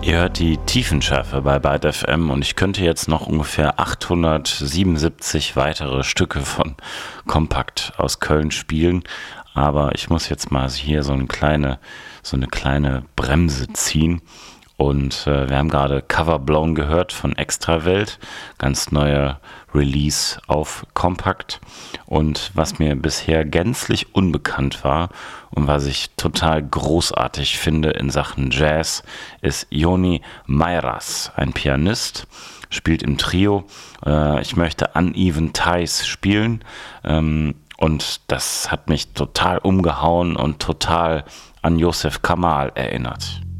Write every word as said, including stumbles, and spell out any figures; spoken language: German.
Ihr hört die Tiefenschärfe bei Byte F M und ich könnte jetzt noch ungefähr achthundertsiebenundsiebzig weitere Stücke von Kompakt aus Köln spielen, aber ich muss jetzt mal hier so eine kleine, so eine kleine Bremse ziehen. Und äh, wir haben gerade Cover Blown gehört von Extrawelt, ganz neuer Release auf Kompakt. Und was mir bisher gänzlich unbekannt war und was ich total großartig finde in Sachen Jazz, ist Joni Meiras, ein Pianist, spielt im Trio. Äh, ich möchte Uneven Ties spielen ähm, und das hat mich total umgehauen und total an Joseph Kamal erinnert.